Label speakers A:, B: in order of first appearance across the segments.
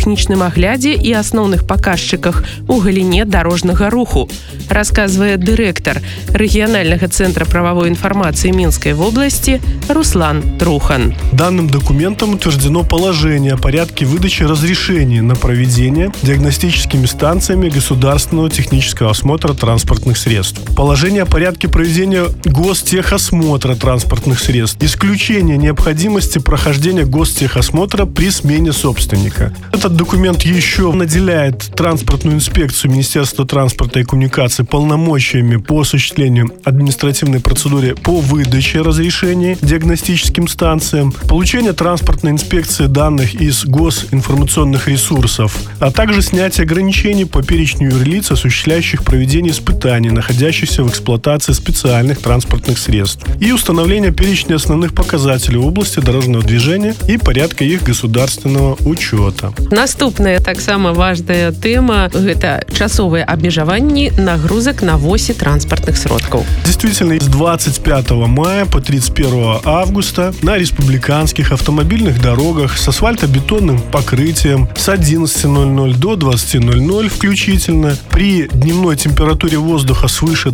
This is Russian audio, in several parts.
A: тэхнічным аглядзе і асноўных паказчыках у галіне дарожнага руху, рассказывает директор регионального центра правовой информации Минской области Руслан Трухан.
B: Данным документом утверждено положение о порядке выдачи разрешений на проведение диагностическими станциями государственного технического осмотра транспортных средств. Положение о порядке проведения гостехосмотра транспортных средств. Исключение необходимости прохождения гостехосмотра при смене собственника. Этот документ еще наделяет транспортную инспекцию Министерства транспорта и коммуникаций полномочиями по осуществлению административной процедуры по выдаче разрешений диагностическим станциям, получение транспортной инспекции данных из госинформационных ресурсов, а также снятие ограничений по перечню юрлиц, осуществляющих проведение испытаний, находящихся в эксплуатации специальных транспортных средств, и установление перечня основных показателей в области дорожного движения и порядка их государственного учета.
A: Наступная таксама важная тема – это часовые обмежаванні нагрузок на восі транспортных сродков.
B: Действительно, с 25 мая по 31 августа на республиканских автомобильных дорогах с асфальтобетонным покрытием с 11:00 до 20:00 включительно при дневной температуре воздуха свыше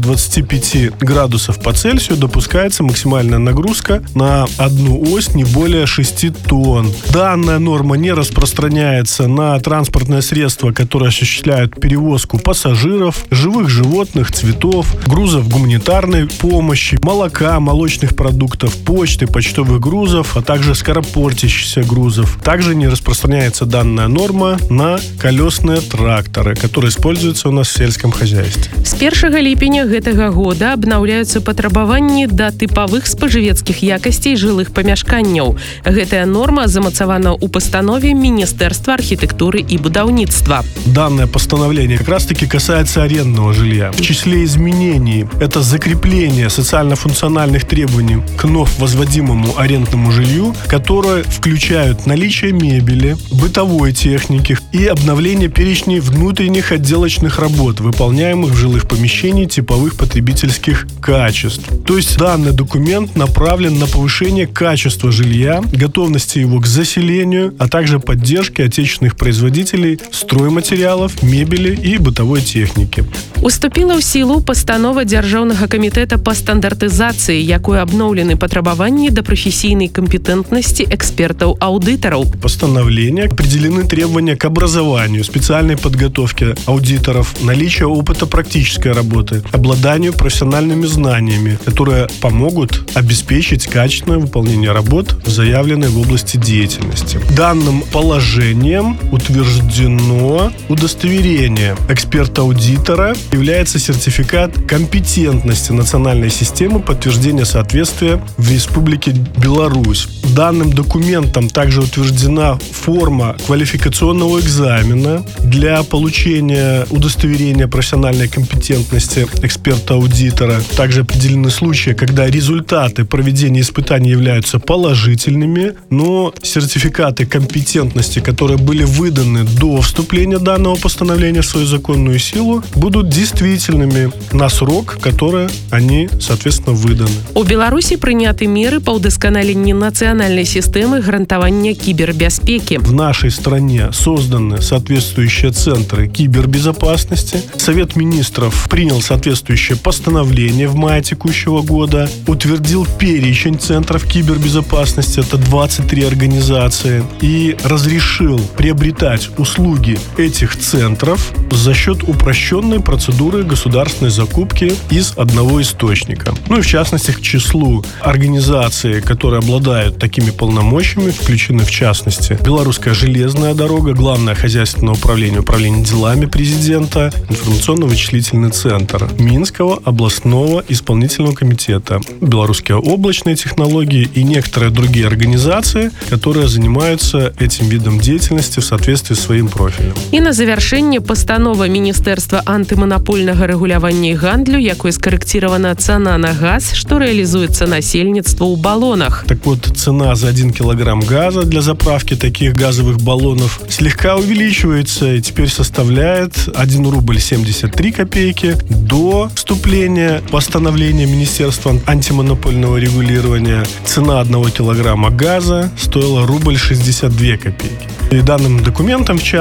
B: 25 градусов по Цельсию допускается максимальная нагрузка на одну ось не более 6 тонн. Данная норма не распространяется на транспортное средство, которое осуществляет перевозку пассажиров, живых животных, цветов, грузов гуманитарной помощи, молока, молочных продуктов, почты, почтовых грузов, а также скоропортящихся грузов. Также не распространяется данная норма на колесные тракторы, которые используются у нас в сельском хозяйстве.
A: С 1 ліпеня гэтага года абнаўляюцца патрабаванні да тыпавых спажывецкіх якасцей жылых памяшканняў. Гэтая норма замацавана ў пастанове Министерства архитектуры и будаўніцтва.
B: Данное постановление как раз-таки касается арендного жилья. В числе изменений это закрепление социально-функциональных требований к вновь возводимому арендному жилью, которые включают наличие мебели, бытовой техники и обновление перечней внутренних отделочных работ, выполняемых в жилых помещениях типовых потребительских качеств. То есть данный документ направлен на повышение качества жилья, готовности его к заселению, а также поддержки отечественных производителей стройматериалов, мебели и бытовой техники.
A: Уступила ў сілу пастанова Дзяржаўнага камітэта па стандартызацыі, якой абноўлены патрабаванні да прафесійнай кампетэнтнасці экспертаў-аўдытараў.
B: Постановление определены требования к образованию, специальной подготовке аудиторов, наличию опыта практической работы, обладанию профессиональными знаниями, которые помогут обеспечить качественное выполнение работ, заявленной в области деятельности. Данным положением утверждено удостоверение эксперта-аудитора, является сертификат компетентности национальной системы подтверждения соответствия в Республике Беларусь. Данным документом также утверждена форма квалификационного экзамена для получения удостоверения профессиональной компетентности эксперта-аудитора. Также определены случаи, когда результаты проведения испытаний являются положительными, но сертификаты компетентности, которые были выданы до вступления данного постановления в свою законную силу, будут действительными на срок, который они, соответственно, выданы.
A: У Беларусі прыняты меры па ўдасканаленні нацыянальнай сістэмы гарантавання кібербяспекі.
B: В нашей стране созданы соответствующие центры кибербезопасности. Совет министров принял соответствующее постановление в мае текущего года, утвердил перечень центров кибербезопасности, это 23 организации, и разрешил приобретать услуги этих центров за счет упрощенной процедуры государственной закупки из одного источника. Ну и в частности к числу организаций, которые обладают такими полномочиями, включены в частности Белорусская железная дорога, Главное хозяйственное управление, управление делами президента, информационно-вычислительный центр Минского областного исполнительного комитета, Белорусские облачные технологии и некоторые другие организации, которые занимаются этим видом деятельности в соответствии с своим профилем.
A: И на завершение постанова Министерства антимонопольного регулявання і гандлю, якой скорректирована цена на газ, что реализуется насельництву у баллонах.
B: Так вот, цена за 1 килограмм газа для заправки таких газовых баллонов слегка увеличивается и теперь составляет 1 рубль 73 копейки. До вступления постановления Министерства антимонопольного регулирования цена 1 килограмма газа стоила рубль 62 копейки. И данным документом, в